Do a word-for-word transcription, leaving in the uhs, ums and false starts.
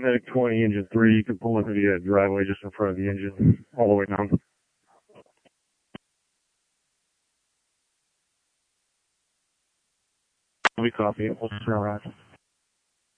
Medic twenty, engine three, you can pull into the uh, driveway just in front of the engine, all the way down. We copy. We'll just around.